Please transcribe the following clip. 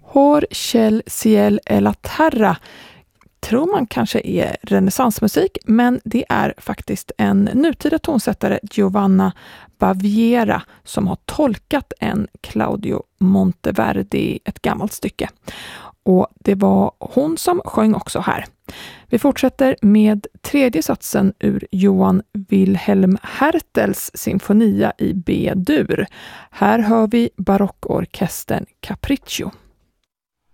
Hor ciel ciel e la terra tror man kanske är renässansmusik, men det är faktiskt en nutida tonsättare, Giovanna Baviera, som har tolkat en Claudio Monteverdi, ett gammalt stycke. Och det var hon som sjöng också här. Vi fortsätter med tredje satsen ur Johan Wilhelm Hertels sinfonia i B-dur. Här hör vi barockorkestern Capriccio.